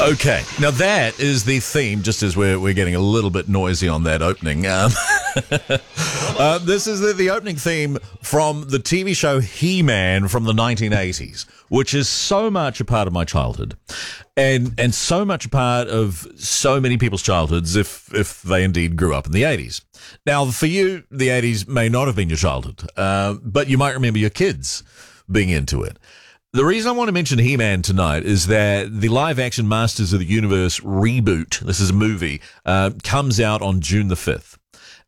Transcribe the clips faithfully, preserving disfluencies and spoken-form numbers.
Okay, now that is the theme, just as we're we're getting a little bit noisy on that opening. Um, uh, this is the, the opening theme from the T V show He-Man from the nineteen eighties, which is so much a part of my childhood, and and so much a part of so many people's childhoods if if they indeed grew up in the eighties. Now, for you, the eighties may not have been your childhood, uh, but you might remember your kids being into it. The reason I want to mention He-Man tonight is that the live-action Masters of the Universe reboot, this is a movie, uh, comes out on June the fifth.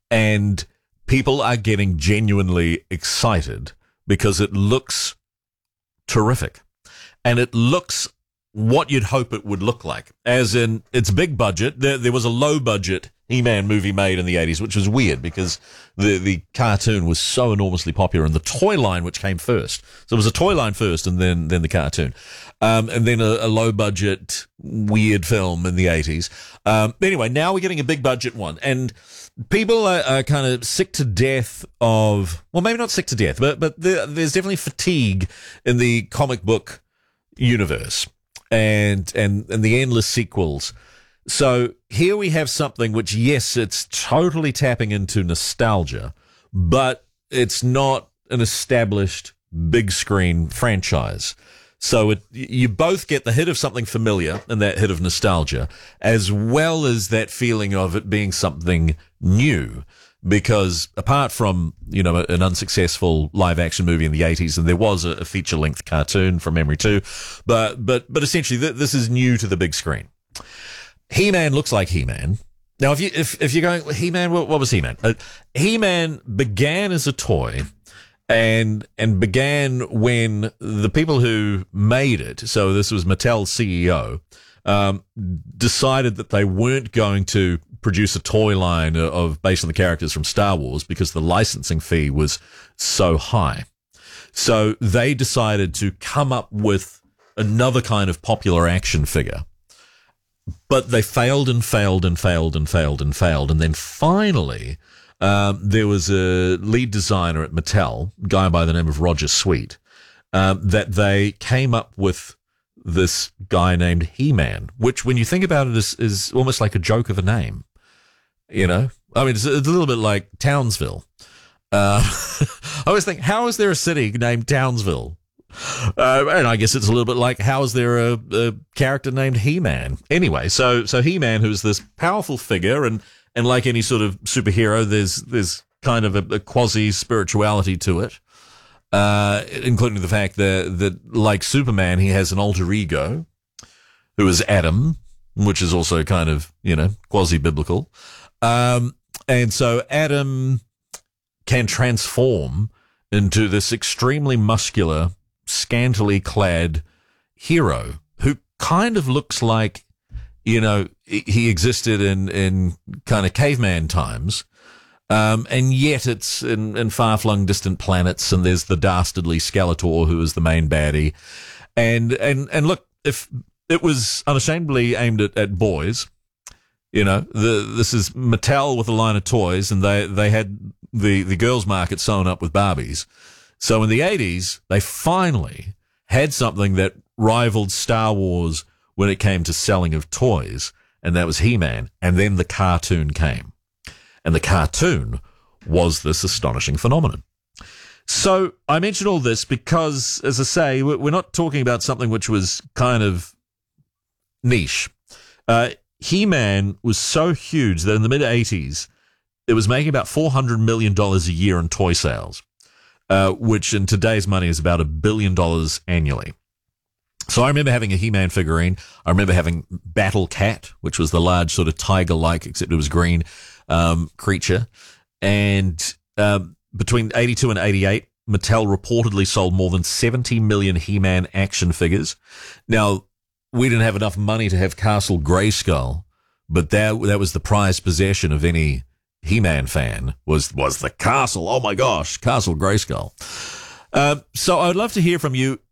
And people are getting genuinely excited because it looks terrific. And it looks what you'd hope it would look like. As in, it's big budget. There, there was a low-budget He-Man movie made in the eighties, which was weird because the, the cartoon was so enormously popular, and the toy line, which came first. So it was a toy line first and then, then the cartoon. Um, and then a, a low budget, weird film in the eighties. Um, anyway, now we're getting a big budget one, and people are, are kind of sick to death of, well, maybe not sick to death, but, but there, there's definitely fatigue in the comic book universe and, and, and the endless sequels. So here we have something which, yes, it's totally tapping into nostalgia, but it's not an established big screen franchise. So it, you both get the hit of something familiar and that hit of nostalgia, as well as that feeling of it being something new. Because apart from, you know, an unsuccessful live action movie in the eighties, and there was a, a feature length cartoon from memory too, but, but, but essentially th- this is new to the big screen. He-Man looks like He-Man. Now, if you if if you're going He-Man, what, what was He-Man? Uh, He-Man began as a toy, and and began when the people who made it, so this was Mattel's C E O, um, decided that they weren't going to produce a toy line of based on the characters from Star Wars because the licensing fee was so high. So they decided to come up with another kind of popular action figure. But they failed and failed and failed and failed and failed. And then finally, um, there was a lead designer at Mattel, a guy by the name of Roger Sweet, um, that they came up with this guy named He-Man, which when you think about it is, is almost like a joke of a name. You know, I mean, it's, it's a little bit like Townsville. Uh, I always think, how is there a city named Townsville? Uh, and I guess it's a little bit like, how is there a, a character named He-Man? Anyway, so so He-Man, who's this powerful figure, and, and like any sort of superhero, there's there's kind of a, a quasi-spirituality to it, uh, including the fact that, that, like Superman, he has an alter ego, who is Adam, which is also kind of, you know, quasi-biblical. Um, and so Adam can transform into this extremely muscular, scantily clad hero who kind of looks like, you know, he existed in, in kind of caveman times. Um, and yet it's in, in far-flung distant planets, and there's the dastardly Skeletor who is the main baddie. And, and, and look, if it was unashamedly aimed at, at boys, you know, the, this is Mattel with a line of toys, and they, they had the, the girls market sewn up with Barbies. So in the eighties, they finally had something that rivaled Star Wars when it came to selling of toys, and that was He-Man. And then the cartoon came. And the cartoon was this astonishing phenomenon. So I mention all this because, as I say, we're not talking about something which was kind of niche. Uh, He-Man was so huge that in the mid-eighties, it was making about four hundred million dollars a year in toy sales. Uh, which in today's money is about a billion dollars annually. So I remember having a He-Man figurine. I remember having Battle Cat, which was the large sort of tiger-like, except it was green, um, creature. And um, between eighty-two and eighty-eight, Mattel reportedly sold more than seventy million He-Man action figures. Now, we didn't have enough money to have Castle Grayskull, but that that was the prized possession of any He-Man fan, was was the castle. Oh my gosh, Castle Grayskull. Uh, so I'd love to hear from you.